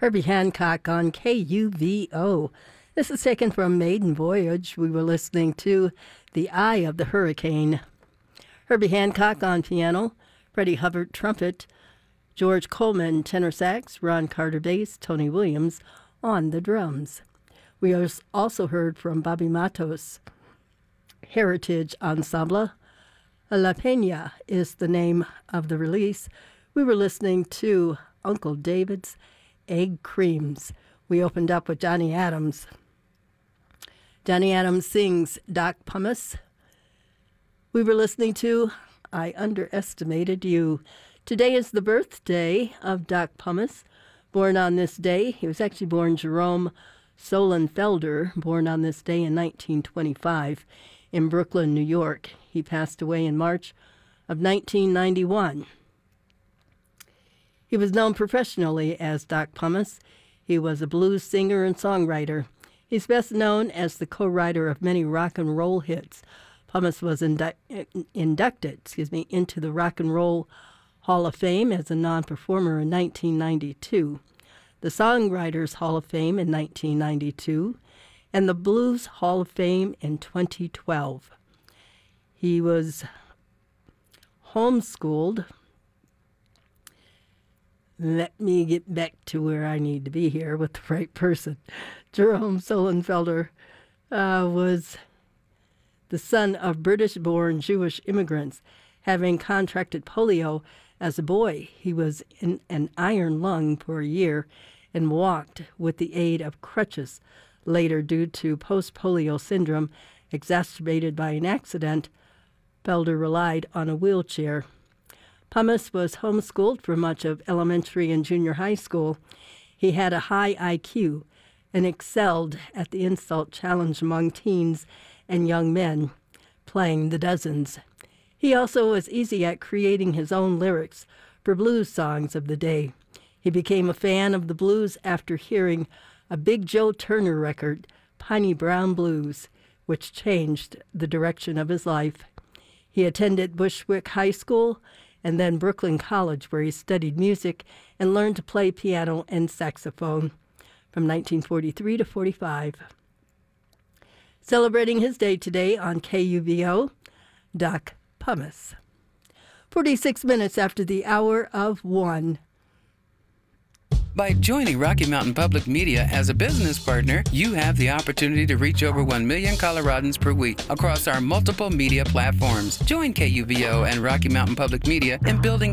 Herbie Hancock on KUVO. This is taken from Maiden Voyage. We were listening to The Eye of the Hurricane. Herbie Hancock on piano, Freddie Hubbard trumpet, George Coleman tenor sax, Ron Carter bass, Tony Williams on the drums. We also heard from Bobby Matos. Heritage Ensemble. La Peña is the name of the release. We were listening to Uncle David's Egg Creams. We opened up with Johnny Adams. Johnny Adams sings Doc Pumice. We were listening to I Underestimated You. Today is the birthday of Doc Pumice. Born on this day, he was actually born Jerome Solenfelder, born on this day in 1925 in Brooklyn, New York. He passed away in March of 1991. He was known professionally as Doc Pumice. He was a blues singer and songwriter. He's best known as the co-writer of many rock and roll hits. Pumice was inducted into the Rock and Roll Hall of Fame as a non-performer in 1992, the Songwriters Hall of Fame in 1992, and the Blues Hall of Fame in 2012. He was homeschooled. Let me get back to where I need to be here with the right person. Jerome Solenfelder was the son of British-born Jewish immigrants. Having contracted polio as a boy, he was in an iron lung for a year and walked with the aid of crutches. Later, due to post-polio syndrome exacerbated by an accident, Felder relied on a wheelchair. Pumice was homeschooled for much of elementary and junior high school. He had a high IQ and excelled at the insult challenge among teens and young men, playing the dozens. He also was easy at creating his own lyrics for blues songs of the day. He became a fan of the blues after hearing a Big Joe Turner record, Piney Brown Blues, which changed the direction of his life. He attended Bushwick High School and then Brooklyn College, where he studied music and learned to play piano and saxophone from 1943 to 45. Celebrating his day today on KUVO, Doc Pumice. 46 minutes after the hour of 1. By joining Rocky Mountain Public Media as a business partner, you have the opportunity to reach over 1 million Coloradans per week across our multiple media platforms. Join KUVO and Rocky Mountain Public Media in building